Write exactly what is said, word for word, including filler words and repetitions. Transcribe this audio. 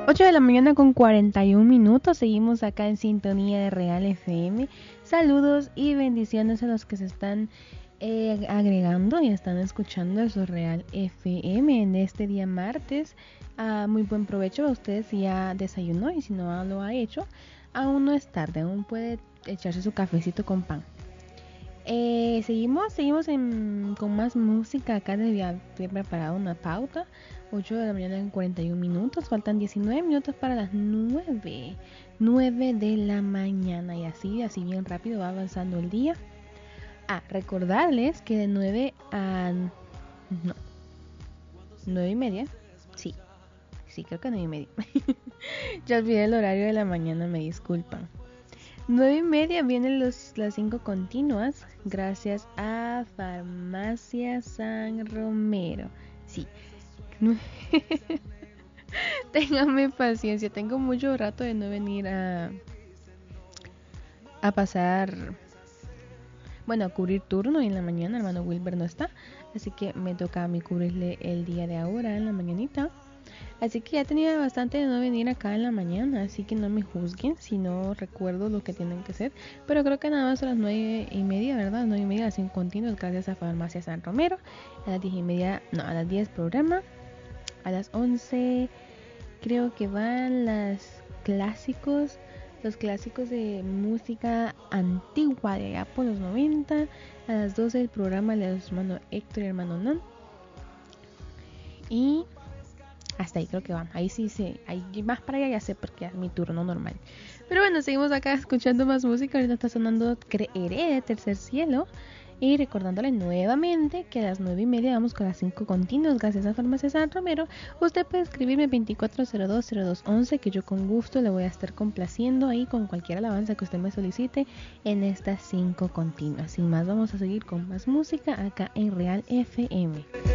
ocho de la mañana con cuarenta y un minutos, seguimos acá en sintonía de Real F M. Saludos y bendiciones a los que se están eh, agregando y están escuchando eso Real F M en este día martes. Uh, muy buen provecho a ustedes si ya desayunó, y si no lo ha hecho, aún no es tarde, aún puede echarse su cafecito con pan. Eh, seguimos, seguimos en, con más música. Acá había preparado una pauta. ocho de la mañana en cuarenta y un minutos. Faltan diecinueve minutos para las nueve. nueve de la mañana. Y así, así bien rápido va avanzando el día. Ah, recordarles que de nueve a... No. nueve y media. Sí. Sí, creo que nueve y media. Ya olvidé el horario de la mañana, me disculpan. nueve y media vienen los, las cinco continuas, gracias a Farmacia San Romero. Sí. Ténganme paciencia, tengo mucho rato de no venir a, a pasar, bueno, a cubrir turno en la mañana. Hermano Wilber no está, así que me toca a mí cubrirle el día de ahora en la mañanita. Así que ya tenía bastante de no venir acá en la mañana, así que no me juzguen si no recuerdo lo que tienen que hacer. Pero creo que nada más a las nueve y media, ¿verdad? nueve y media, las cinco continuos, gracias a Farmacia San Romero. A las diez y media, no, a las diez programa. A las once creo que van las clásicos, los clásicos de música antigua de allá por los noventa. A las doce el programa de los hermanos Héctor y hermano Nan. Y... hasta ahí creo que van. Ahí sí, sí. Ahí más para allá ya sé porque es mi turno normal. Pero bueno, seguimos acá escuchando más música. Ahorita está sonando Creeré de Tercer Cielo. Y recordándole nuevamente que a las nueve y media vamos con las cinco continuos. Gracias a Farmacia San Romero. Usted puede escribirme veinticuatro cero dos cero dos once, que yo con gusto le voy a estar complaciendo ahí con cualquier alabanza que usted me solicite en estas cinco continuas. Sin más, vamos a seguir con más música acá en Real F M.